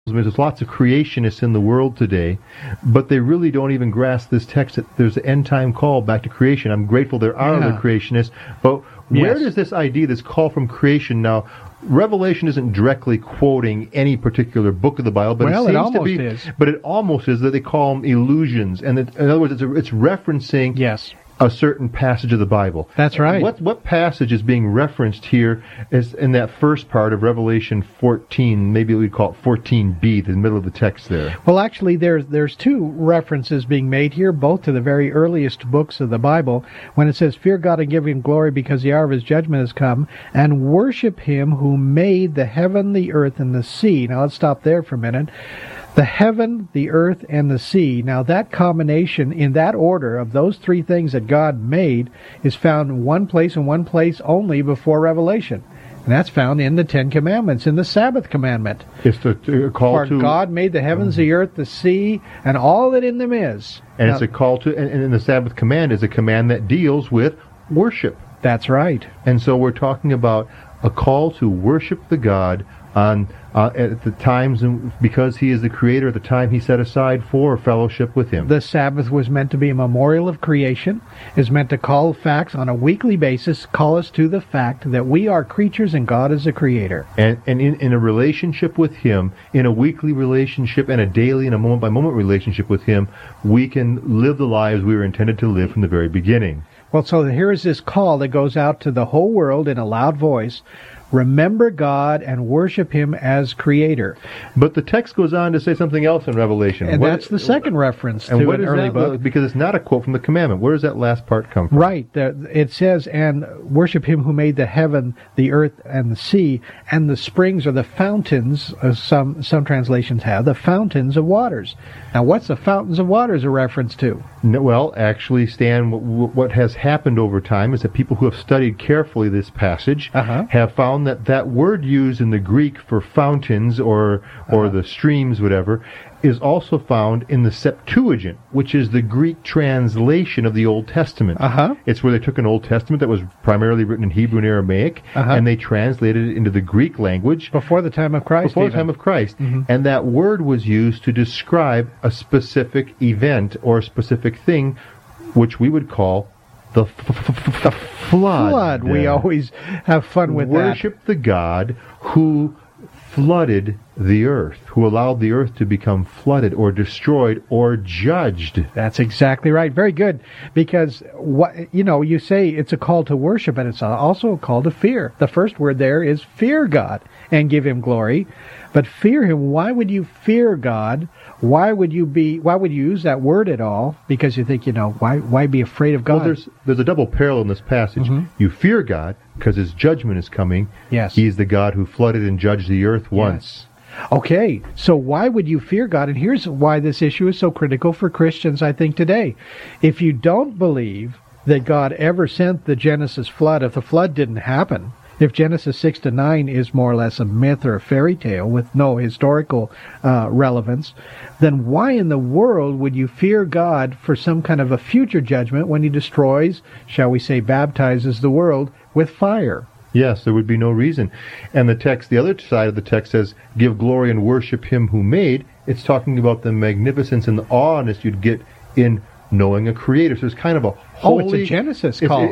There's lots of creationists in the world today, but they really don't even grasp this text that there's an end-time call back to creation. I'm grateful there are other creationists, but where does this idea, this call from creation now, Revelation isn't directly quoting any particular book of the Bible, but it seems to be. Is. But it almost is that they call them illusions, and in other words, it's referencing a certain passage of the Bible. That's right. What passage is being referenced here is in that first part of Revelation 14? Maybe we'd call it 14b, the middle of the text there. Well, actually, there's two references being made here, both to the very earliest books of the Bible, when it says, "Fear God and give Him glory, because the hour of His judgment has come, and worship Him who made the heaven, the earth, and the sea." Now, let's stop there for a minute. The heaven, the earth, and the sea. Now, that combination, in that order of those three things that God made, is found in one place and one place only before Revelation. And that's found in the Ten Commandments, in the Sabbath commandment. It's the call For God made the heavens, the earth, the sea, and all that in them is. And it's a call to, and in the Sabbath command is a command that deals with worship. That's right. And so we're talking about a call to worship the God on at the times, because He is the Creator, at the time He set aside for fellowship with Him. The Sabbath was meant to be a memorial of creation, is meant to call facts on a weekly basis, call us to the fact that we are creatures and God is a Creator. And in a relationship with Him, in a weekly relationship and a daily and a moment-by-moment relationship with Him, we can live the lives we were intended to live from the very beginning. Well, so here is this call that goes out to the whole world in a loud voice. Remember God and worship Him as Creator. But the text goes on to say something else in Revelation. And that's the second reference to an early book. Because it's not a quote from the commandment. Where does that last part come from? Right. It says, "And worship Him who made the heaven, the earth, and the sea, and the springs," or the fountains, as some translations have, the fountains of waters. Now, what's the fountains of waters a reference to? Well, actually, Stan, what has happened over time is that people who have studied carefully this passage have found that word used in the Greek for fountains or the streams, whatever, is also found in the Septuagint, which is the Greek translation of the Old Testament. It's where they took an Old Testament that was primarily written in Hebrew and Aramaic, and they translated it into the Greek language. Before the time of Christ. Before the time of Christ. And that word was used to describe a specific event or a specific thing, which we would call the flood. We always have fun with Worship the God who flooded the earth, who allowed the earth to become flooded or destroyed or judged. That's exactly right. Very good. Because, you say it's a call to worship, and it's also a call to fear. The first word there is fear God and give Him glory. But fear Him, why would you fear God? Why would you use that word at all? Because you think, why be afraid of God? Well, there's a double parallel in this passage. You fear God because His judgment is coming. Yes. He is the God who flooded and judged the earth once. Yes. Okay, so why would you fear God? And here's why this issue is so critical for Christians, I think, today. If you don't believe that God ever sent the Genesis flood, if the flood didn't happen, if Genesis 6-9 is more or less a myth or a fairy tale with no historical relevance, then why in the world would you fear God for some kind of a future judgment when He destroys, shall we say, baptizes the world with fire? Yes, there would be no reason. And the other side of the text says, give glory and worship Him who made. It's talking about the magnificence and the awe-ness you'd get in knowing a Creator. So it's kind of a holy... it's a Genesis call.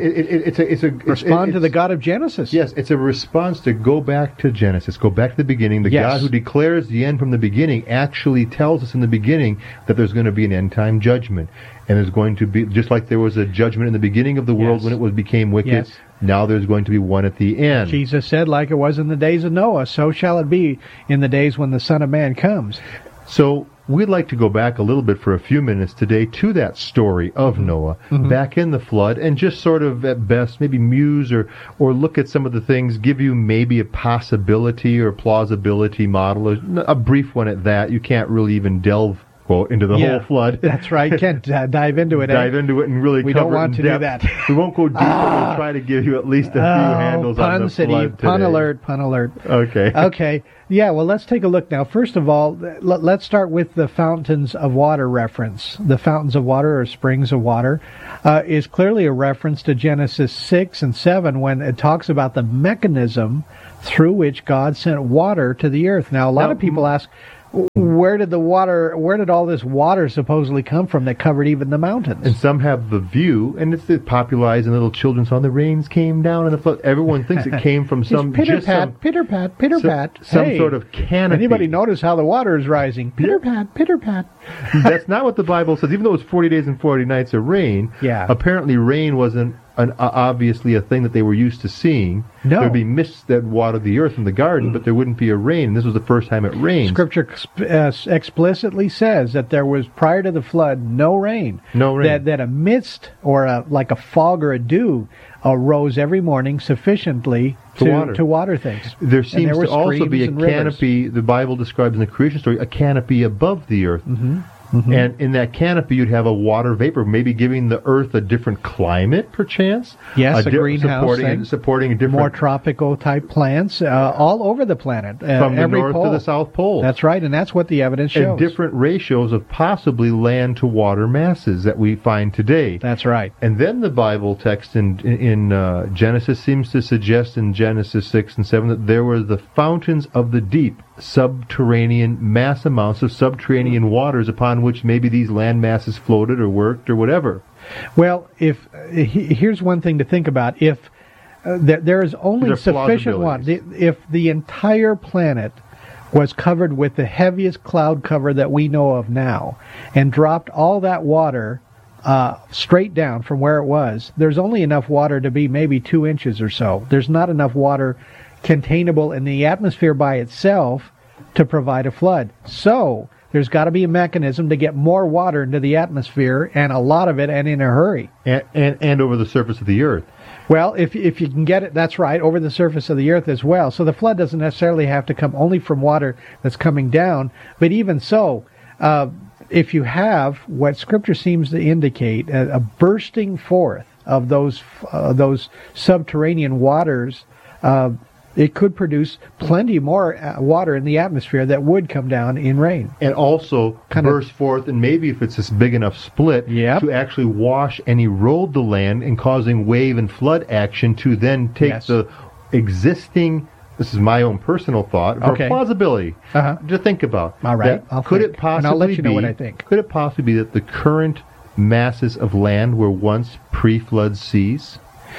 Respond to the God of Genesis. Yes, it's a response to go back to Genesis, go back to the beginning. The God who declares the end from the beginning actually tells us in the beginning that there's going to be an end-time judgment. And there's going to be, just like there was a judgment in the beginning of the world when it became wicked, now there's going to be one at the end. Jesus said, like it was in the days of Noah, so shall it be in the days when the Son of Man comes. So we'd like to go back a little bit for a few minutes today to that story of Noah, back in the flood, and just sort of at best maybe muse or look at some of the things, give you maybe a possibility or plausibility model, a brief one at that. You can't really even delve into the whole flood. That's right. Can't dive into it. Dive into it and really we cover don't want it to in do depth. that. We won't go deeper. We'll try to give you at least a few handles on the flood today. Pun alert, pun alert. Okay. Okay. Yeah, well, let's take a look now. First of all, let's start with the fountains of water reference. The fountains of water or springs of water is clearly a reference to Genesis 6 and 7 when it talks about the mechanism through which God sent water to the earth. Now, a lot of people ask, where did all this water supposedly come from that covered even the mountains? And some have the view, and it's the popularized and little children's song, the rains came down and the flood. Everyone thinks it came from some pitter-pat, pitter-pat, pitter-pat. Some sort of canopy. Anybody notice how the water is rising? Pitter-pat, pitter-pat. That's not what the Bible says. Even though it was 40 days and 40 nights of rain, apparently rain wasn't obviously a thing that they were used to seeing. No. There would be mists that watered the earth in the garden, but there wouldn't be a rain. This was the first time it rained. Scripture explicitly says that there was, prior to the flood, no rain. No rain. That a mist or like a fog or a dew rose every morning sufficiently to water things. There seems to also be a canopy, the Bible describes in the creation story, a canopy above the earth. Mm-hmm. Mm-hmm. And in that canopy, you'd have a water vapor, maybe giving the earth a different climate, perchance. Yes, a greenhouse supporting a different... More tropical type plants all over the planet. From the every north pole. to the south pole. That's right, and that's what the evidence shows. And different ratios of possibly land to water masses that we find today. That's right. And then the Bible text in Genesis seems to suggest in Genesis 6 and 7 that there were the fountains of the deep, mass amounts of subterranean waters upon which maybe these land masses floated or worked or whatever. Well, here's one thing to think about. If there is only sufficient water, if the entire planet was covered with the heaviest cloud cover that we know of now, and dropped all that water straight down from where it was, there's only enough water to be maybe 2 inches or so. There's not enough water containable in the atmosphere by itself to provide a flood. So there's got to be a mechanism to get more water into the atmosphere, and a lot of it, and in a hurry. And over the surface of the earth. Well, if you can get it, that's right, over the surface of the earth as well. So the flood doesn't necessarily have to come only from water that's coming down, but even so, if you have what Scripture seems to indicate, a bursting forth of those subterranean waters, it could produce plenty more water in the atmosphere that would come down in rain. And also burst forth, and maybe if it's this big enough split, to actually wash and erode the land and causing wave and flood action to then take the existing, this is my own personal thought, for plausibility to think about. All right. Could it possibly and I'll let you know what I think. Could it possibly be that the current masses of land were once pre-flood seas?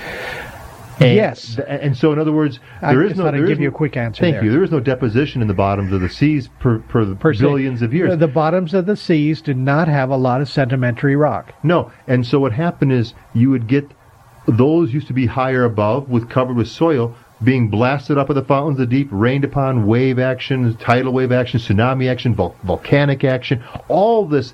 Yes. And so, in other words, there is no... give you a quick answer Thank you. There is no deposition in the bottoms of the seas per billions of years. The bottoms of the seas do not have a lot of sedimentary rock. No. And so what happened is you would get... Those used to be higher above, covered with soil, being blasted up at the fountains of the deep, rained upon, wave action, tidal wave action, tsunami action, volcanic action, all this...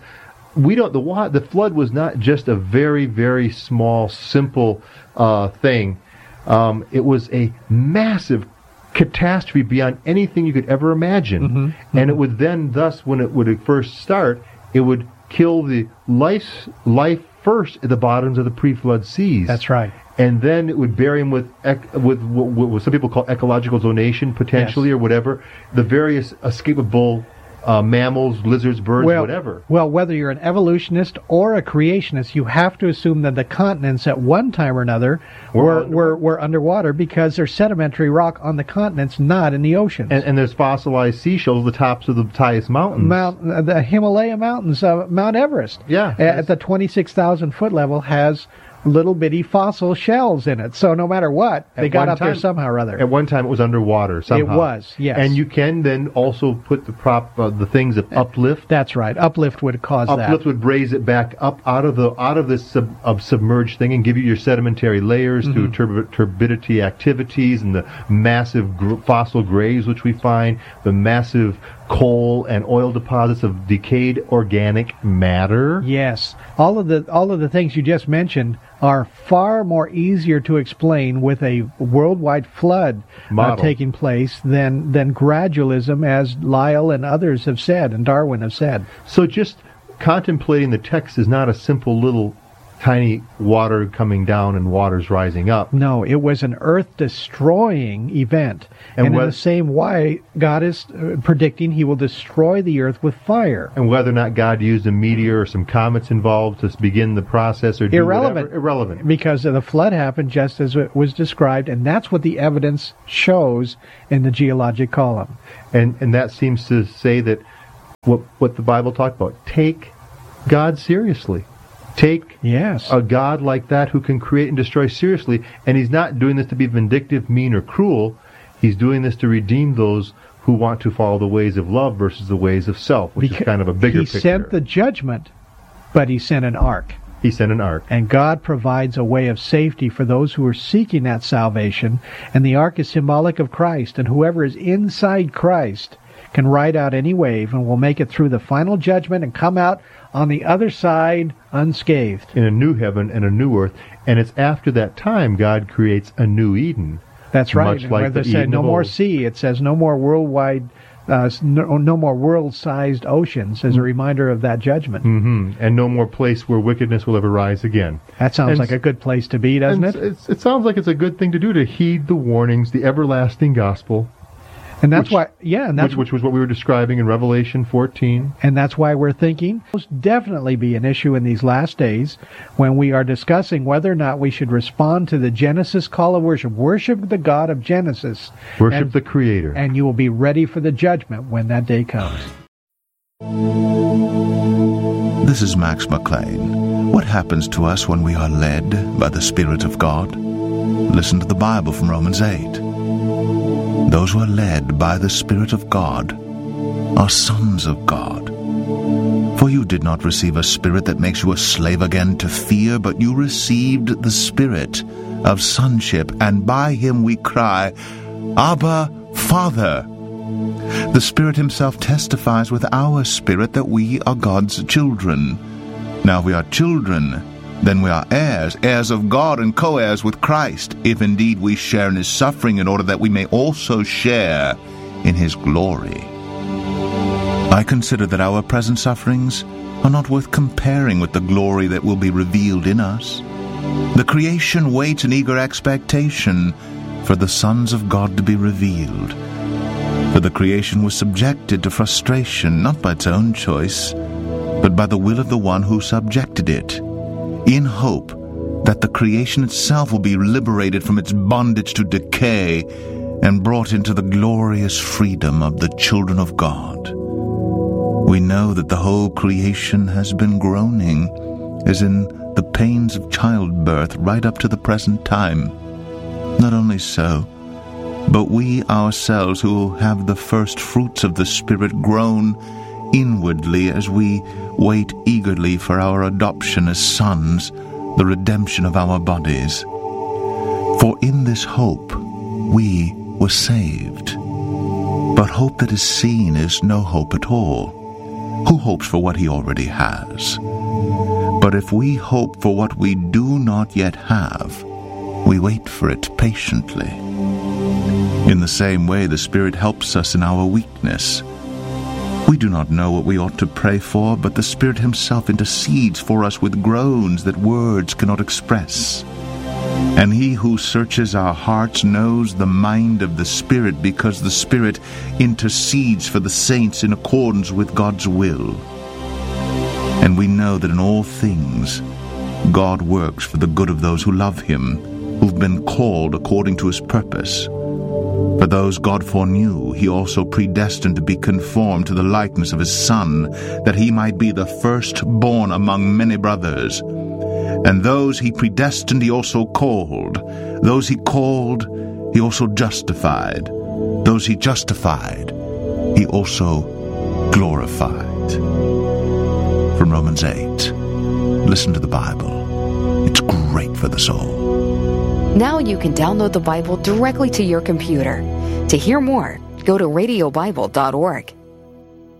The flood was not just a very, very small, simple thing. It was a massive catastrophe beyond anything you could ever imagine. And it would then, thus, when it would first start, it would kill the life first at the bottoms of the pre-flood seas. That's right. And then it would bury them with what some people call ecological zonation, potentially, or whatever, the various escapable mammals, lizards, birds, whatever. Well, whether you're an evolutionist or a creationist, you have to assume that the continents at one time or another were underwater because there's sedimentary rock on the continents, not in the oceans. And there's fossilized seashells at the tops of the highest mountains. The Himalaya mountains, Mount Everest, at the 26,000 foot level, has little bitty fossil shells in it. So no matter what, they got up there somehow or other. At one time it was underwater somehow. It was, yes. And you can then also put the things of uplift. That's right. Uplift would cause that. Uplift would raise it back up out of this submerged thing and give you your sedimentary layers through turbidity activities and the massive fossil graves which we find, the massive coal and oil deposits of decayed organic matter. Yes. All of the things you just mentioned are far more easier to explain with a worldwide flood taking place than gradualism, as Lyell and others have said, and Darwin have said. So just contemplating the text is not a simple little tiny water coming down and waters rising up. No, it was an earth-destroying event. And in the same way, God is predicting He will destroy the earth with fire. And whether or not God used a meteor or some comets involved to begin the process or do irrelevant. Irrelevant. Because the flood happened just as it was described, and that's what the evidence shows in the geologic column. And that seems to say that what the Bible talked about. Take God seriously. Take a God like that who can create and destroy seriously, and he's not doing this to be vindictive, mean, or cruel. He's doing this to redeem those who want to follow the ways of love versus the ways of self, which is kind of a bigger picture. He sent the judgment, but he sent an ark. He sent an ark. And God provides a way of safety for those who are seeking that salvation, and the ark is symbolic of Christ, and whoever is inside Christ can ride out any wave and will make it through the final judgment and come out on the other side unscathed. In a new heaven and a new earth. And it's after that time God creates a new Eden. That's right. Much like where they said no more sea, it says no more worldwide, no more world-sized oceans as a reminder of that judgment. Mm-hmm. And no more place where wickedness will ever rise again. That sounds like a good place to be, doesn't it? It sounds like it's a good thing to do, to heed the warnings, the everlasting gospel. And that's which was what we were describing in Revelation 14. And that's why we're thinking most definitely be an issue in these last days when we are discussing whether or not we should respond to the Genesis call of worship. Worship the God of Genesis. Worship the Creator. And you will be ready for the judgment when that day comes. This is Max McLean. What happens to us when we are led by the Spirit of God? Listen to the Bible from Romans 8. Those who are led by the Spirit of God are sons of God. For you did not receive a spirit that makes you a slave again to fear, but you received the Spirit of sonship, and by him we cry, Abba, Father. The Spirit himself testifies with our spirit that we are God's children. Now we are children, then we are heirs, heirs of God and co-heirs with Christ, if indeed we share in his suffering, in order that we may also share in his glory. I consider that our present sufferings are not worth comparing with the glory that will be revealed in us. The creation waits in eager expectation for the sons of God to be revealed. For the creation was subjected to frustration, not by its own choice, but by the will of the one who subjected it, in hope that the creation itself will be liberated from its bondage to decay and brought into the glorious freedom of the children of God. We know that the whole creation has been groaning, as in the pains of childbirth, right up to the present time. Not only so, but we ourselves who have the first fruits of the Spirit groan inwardly as we wait eagerly for our adoption as sons, the redemption of our bodies. For in this hope we were saved. But hope that is seen is no hope at all. Who hopes for what he already has? But if we hope for what we do not yet have, we wait for it patiently. In the same way, the Spirit helps us in our weakness. We do not know what we ought to pray for, but the Spirit himself intercedes for us with groans that words cannot express. And he who searches our hearts knows the mind of the Spirit, because the Spirit intercedes for the saints in accordance with God's will. And we know that in all things God works for the good of those who love him, who've been called according to his purpose. For those God foreknew, he also predestined to be conformed to the likeness of his Son, that he might be the firstborn among many brothers. And those he predestined, he also called. Those he called, he also justified. Those he justified, he also glorified. From Romans 8. Listen to the Bible. It's great for the soul. Now you can download the Bible directly to your computer. To hear more, go to radiobible.org.